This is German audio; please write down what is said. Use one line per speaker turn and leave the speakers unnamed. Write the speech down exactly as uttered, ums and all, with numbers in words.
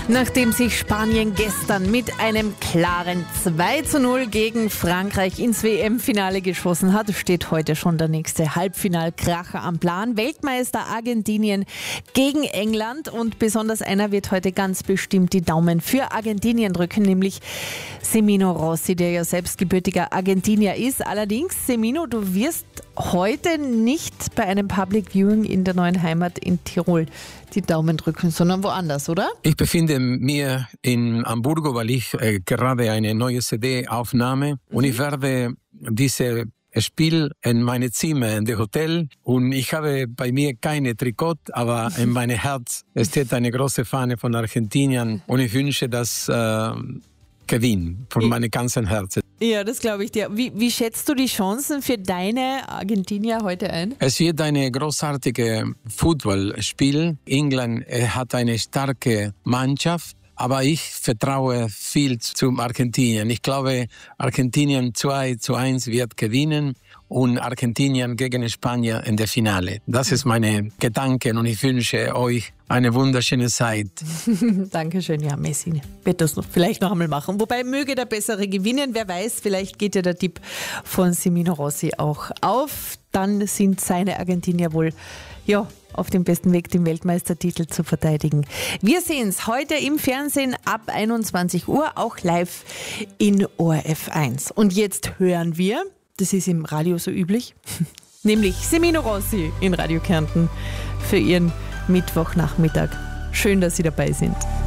Nachdem sich Spanien gestern mit einem klaren zwei zu null gegen Frankreich ins W M-Finale geschossen hat, steht heute schon der nächste Halbfinalkracher am Plan. Weltmeister Argentinien gegen England, und besonders einer wird heute ganz bestimmt die Daumen für Argentinien drücken, nämlich Semino Rossi, der ja selbst gebürtiger Argentinier ist. Allerdings, Semino, du wirst heute nicht bei einem Public Viewing in der neuen Heimat in Tirol die Daumen drücken, sondern woanders, oder?
Ich befinde mich in Hamburgo, weil ich äh, gerade eine neue C D aufnahme, mhm. und ich werde diese Spiel in meine Zimmer in dem Hotel, und ich habe bei mir keine Trikot, aber in meinem Herz steht eine große Fahne von Argentinien, und ich wünsche, dass äh, gewinnen von meinem ganzen Herzen.
Ja, das glaube ich dir. Wie, wie schätzt du die Chancen für deine Argentinier heute ein?
Es wird eine großartige Footballspiel. England hat eine starke Mannschaft, aber ich vertraue viel zum Argentinien. Ich glaube, Argentinien zwei zu eins wird gewinnen und Argentinien gegen Spanien in der Finale. Das ist meine Gedanken, und ich wünsche euch eine wunderschöne Zeit.
Dankeschön, ja, Messi wird das noch, vielleicht noch einmal machen. Wobei, möge der Bessere gewinnen, wer weiß, vielleicht geht ja der Tipp von Semino Rossi auch auf. Dann sind seine Argentinier wohl, ja, auf dem besten Weg, den Weltmeistertitel zu verteidigen. Wir sehen es heute im Fernsehen ab einundzwanzig Uhr, auch live in O R F eins. Und jetzt hören wir, das ist im Radio so üblich, nämlich Semino Rossi in Radio Kärnten für Ihren Mittwochnachmittag. Schön, dass Sie dabei sind.